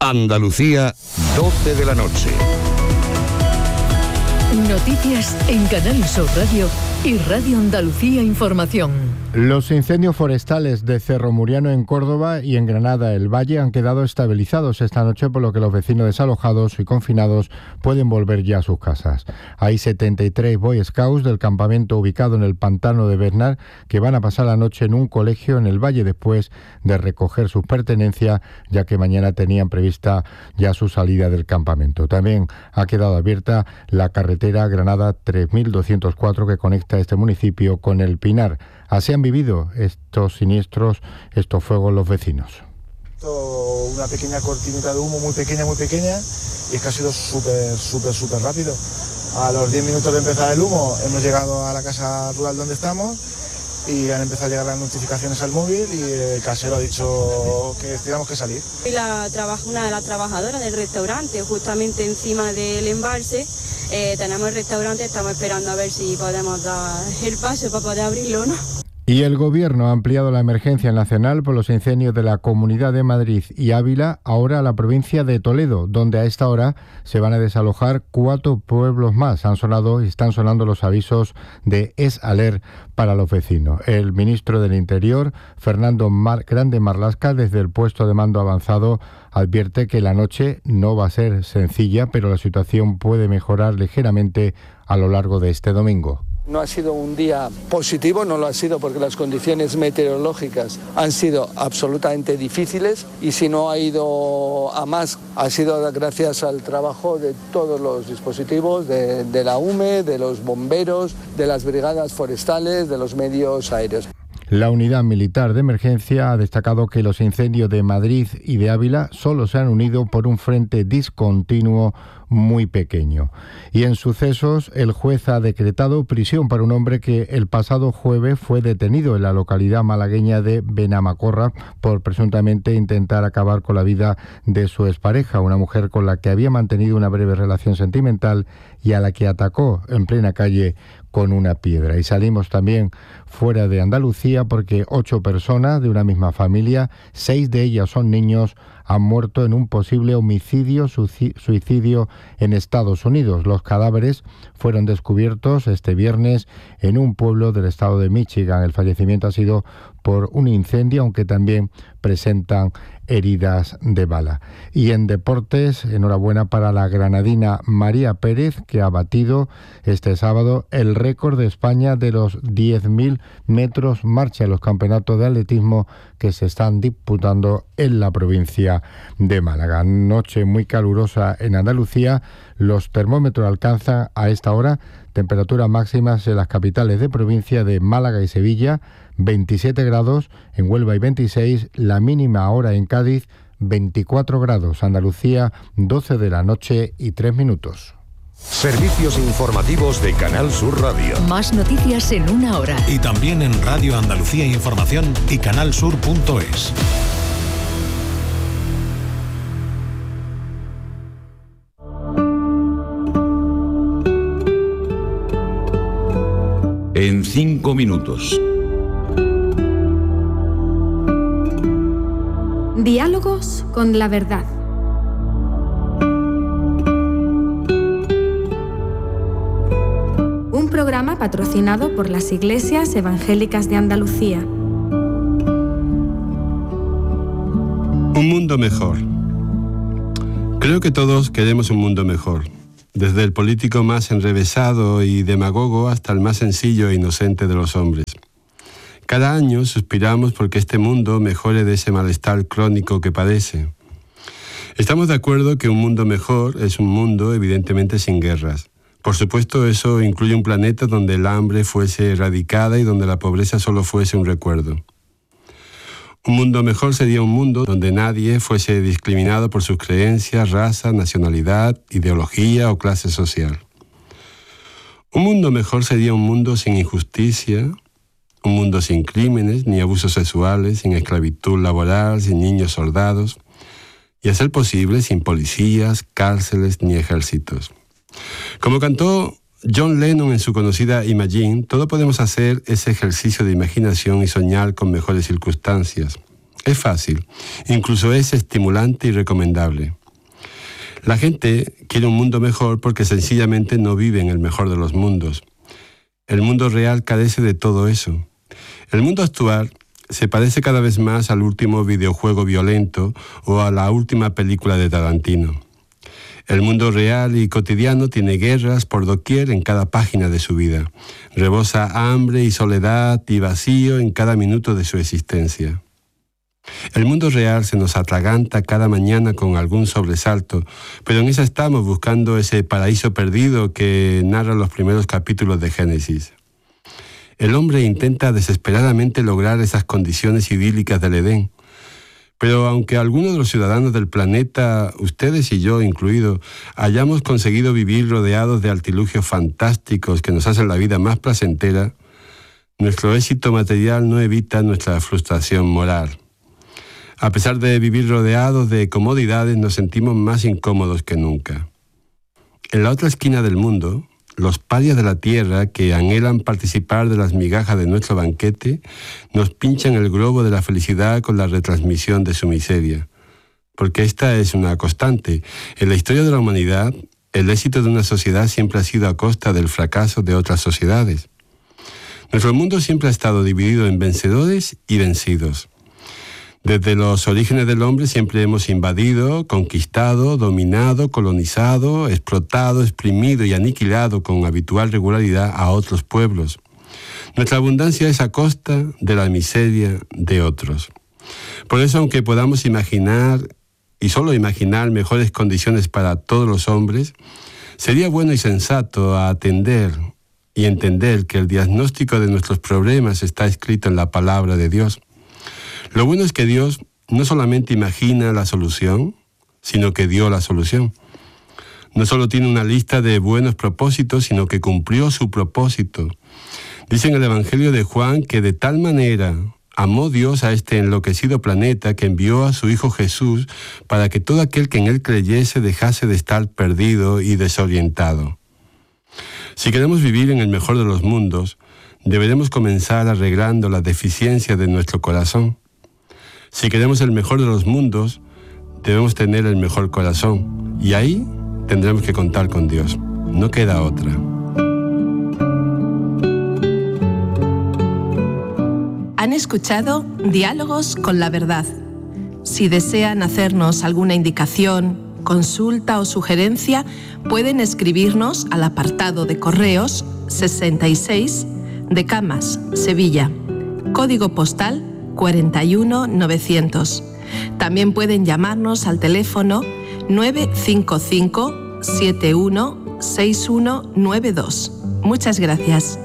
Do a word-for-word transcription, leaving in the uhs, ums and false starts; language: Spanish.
Andalucía, doce de la noche. Noticias en Canal Sur Radio y Radio Andalucía Información. Los incendios forestales de Cerro Muriano en Córdoba y en Granada el Valle han quedado estabilizados esta noche, por lo que los vecinos desalojados y confinados pueden volver ya a sus casas. Hay setenta y tres Boy Scouts del campamento ubicado en el pantano de Bernal que van a pasar la noche en un colegio en el Valle después de recoger sus pertenencias, ya que mañana tenían prevista ya su salida del campamento. También ha quedado abierta la carretera Granada tres mil doscientos cuatro que conecta este municipio con el Pinar. Así han vivido estos siniestros, estos fuegos los vecinos. Una pequeña cortinita de humo muy pequeña, muy pequeña, y es que ha sido súper, súper, súper rápido. A los diez minutos de empezar el humo hemos llegado a la casa rural donde estamos y han empezado a llegar las notificaciones al móvil y el casero ha dicho que teníamos que salir. La, una de las trabajadoras del restaurante, justamente encima del embalse. Eh, tenemos el restaurante, estamos esperando a ver si podemos dar el paso para poder abrirlo, ¿no? Y el Gobierno ha ampliado la emergencia nacional por los incendios de la Comunidad de Madrid y Ávila, ahora a la provincia de Toledo, donde a esta hora se van a desalojar cuatro pueblos más. Han sonado y están sonando los avisos de Es Alert para los vecinos. El ministro del Interior, Fernando Mar- Grande Marlaska, desde el puesto de mando avanzado, advierte que la noche no va a ser sencilla, pero la situación puede mejorar ligeramente a lo largo de este domingo. No ha sido un día positivo, no lo ha sido porque las condiciones meteorológicas han sido absolutamente difíciles y si no ha ido a más ha sido gracias al trabajo de todos los dispositivos, de, de la U M E, de los bomberos, de las brigadas forestales, de los medios aéreos. La unidad militar de emergencia ha destacado que los incendios de Madrid y de Ávila solo se han unido por un frente discontinuo muy pequeño. Y en sucesos, el juez ha decretado prisión para un hombre que el pasado jueves fue detenido en la localidad malagueña de Benamacorra por presuntamente intentar acabar con la vida de su expareja, una mujer con la que había mantenido una breve relación sentimental y a la que atacó en plena calle con una piedra. Y salimos también fuera de Andalucía porque ocho personas de una misma familia, seis de ellas son niños, han muerto en un posible homicidio suicidio en Estados Unidos. Los cadáveres fueron descubiertos este viernes en un pueblo del estado de Michigan. El fallecimiento ha sido por un incendio, aunque también presentan heridas de bala. Y en deportes, enhorabuena para la granadina María Pérez, que ha batido este sábado el récord de España de los diez mil metros marcha en los campeonatos de atletismo que se están disputando en la provincia de Málaga. Noche muy calurosa en Andalucía. Los termómetros alcanzan a esta hora temperaturas máximas en las capitales de provincia de Málaga y Sevilla, veintisiete grados, en Huelva y veintiséis, la mínima ahora en Cádiz, veinticuatro grados, Andalucía, doce de la noche y tres minutos. Servicios informativos de Canal Sur Radio. Más noticias en una hora. Y también en Radio Andalucía Información y canalsur punto es. En cinco minutos. Diálogos con la verdad. Un programa patrocinado por las Iglesias Evangélicas de Andalucía. Un mundo mejor. Creo que todos queremos un mundo mejor. Desde el político más enrevesado y demagogo hasta el más sencillo e inocente de los hombres. Cada año suspiramos porque este mundo mejore de ese malestar crónico que padece. Estamos de acuerdo que un mundo mejor es un mundo evidentemente sin guerras. Por supuesto, eso incluye un planeta donde el hambre fuese erradicada y donde la pobreza solo fuese un recuerdo. Un mundo mejor sería un mundo donde nadie fuese discriminado por sus creencias, raza, nacionalidad, ideología o clase social. Un mundo mejor sería un mundo sin injusticia, un mundo sin crímenes ni abusos sexuales, sin esclavitud laboral, sin niños soldados, y a ser posible sin policías, cárceles ni ejércitos. Como cantó John Lennon en su conocida Imagine, todos podemos hacer ese ejercicio de imaginación y soñar con mejores circunstancias. Es fácil, incluso es estimulante y recomendable. La gente quiere un mundo mejor porque sencillamente no vive en el mejor de los mundos. El mundo real carece de todo eso. El mundo actual se parece cada vez más al último videojuego violento o a la última película de Tarantino. El mundo real y cotidiano tiene guerras por doquier en cada página de su vida. Rebosa hambre y soledad y vacío en cada minuto de su existencia. El mundo real se nos atraganta cada mañana con algún sobresalto, pero en esa estamos buscando ese paraíso perdido que narra los primeros capítulos de Génesis. El hombre intenta desesperadamente lograr esas condiciones idílicas del Edén. Pero aunque algunos de los ciudadanos del planeta, ustedes y yo incluidos, hayamos conseguido vivir rodeados de artilugios fantásticos que nos hacen la vida más placentera, nuestro éxito material no evita nuestra frustración moral. A pesar de vivir rodeados de comodidades, nos sentimos más incómodos que nunca. En la otra esquina del mundo, los parias de la tierra que anhelan participar de las migajas de nuestro banquete, nos pinchan el globo de la felicidad con la retransmisión de su miseria. Porque esta es una constante. En la historia de la humanidad, el éxito de una sociedad siempre ha sido a costa del fracaso de otras sociedades. Nuestro mundo siempre ha estado dividido en vencedores y vencidos. Desde los orígenes del hombre siempre hemos invadido, conquistado, dominado, colonizado, explotado, exprimido y aniquilado con habitual regularidad a otros pueblos. Nuestra abundancia es a costa de la miseria de otros. Por eso, aunque podamos imaginar, y solo imaginar, mejores condiciones para todos los hombres, sería bueno y sensato atender y entender que el diagnóstico de nuestros problemas está escrito en la palabra de Dios. Lo bueno es que Dios no solamente imagina la solución, sino que dio la solución. No solo tiene una lista de buenos propósitos, sino que cumplió su propósito. Dice en el Evangelio de Juan que de tal manera amó Dios a este enloquecido planeta que envió a su Hijo Jesús para que todo aquel que en él creyese dejase de estar perdido y desorientado. Si queremos vivir en el mejor de los mundos, deberemos comenzar arreglando las deficiencias de nuestro corazón. Si queremos el mejor de los mundos, debemos tener el mejor corazón. Y ahí tendremos que contar con Dios. No queda otra. Han escuchado Diálogos con la Verdad. Si desean hacernos alguna indicación, consulta o sugerencia, pueden escribirnos al apartado de correos sesenta y seis de Camas, Sevilla, código postal cuarenta y uno novecientos. También pueden llamarnos al teléfono nueve cinco cinco, siete uno, seis uno nueve dos. Muchas gracias.